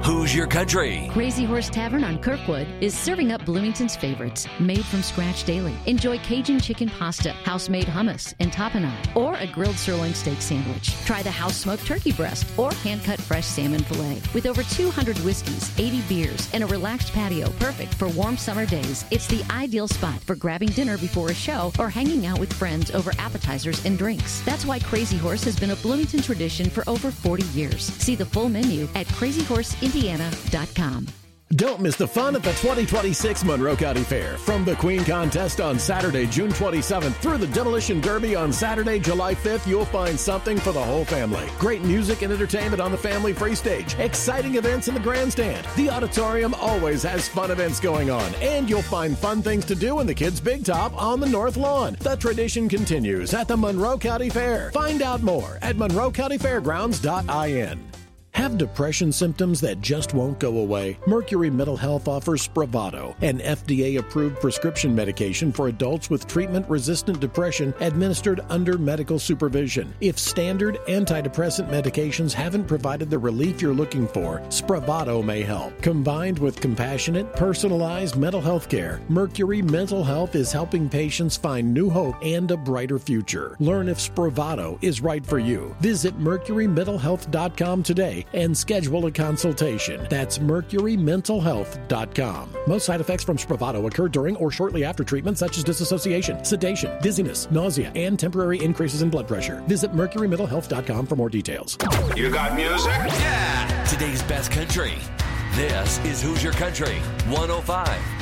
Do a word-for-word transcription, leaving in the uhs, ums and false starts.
Who's Your Country? Crazy Horse Tavern on Kirkwood is serving up Bloomington's favorites, made from scratch daily. Enjoy Cajun chicken pasta, house-made hummus, and tapenade, or a grilled sirloin steak sandwich. Try the house-smoked turkey breast or hand-cut fresh salmon fillet. With over two hundred whiskeys, eighty beers, and a relaxed patio perfect for warm summer days, it's the ideal spot for grabbing dinner before a show or hanging out with friends over appetizers and drinks. That's why Crazy Horse has been a Bloomington tradition for over forty years. See the full menu at crazy horse indiana dot com. Don't miss the fun at the twenty twenty-six Monroe County Fair. From the Queen Contest on Saturday, June twenty-seventh, through the Demolition Derby on Saturday, July fifth, you'll find something for the whole family. Great music and entertainment on the family free stage. Exciting events in the grandstand. The auditorium always has fun events going on. And you'll find fun things to do in the Kids' Big Top on the North Lawn. The tradition continues at the Monroe County Fair. Find out more at monroe county fairgrounds dot I N. Have depression symptoms that just won't go away? Mercury Mental Health offers Spravato, an F D A-approved prescription medication for adults with treatment-resistant depression administered under medical supervision. If standard antidepressant medications haven't provided the relief you're looking for, Spravato may help. Combined with compassionate, personalized mental health care, Mercury Mental Health is helping patients find new hope and a brighter future. Learn if Spravato is right for you. Visit mercury mental health dot com today and schedule a consultation. That's mercury mental health dot com. Most side effects from Spravato occur during or shortly after treatment, such as disassociation, sedation, dizziness, nausea, and temporary increases in blood pressure. Visit mercury mental health dot com for more details. You got music? Yeah! Today's best country. This is Who's Your Country? one oh five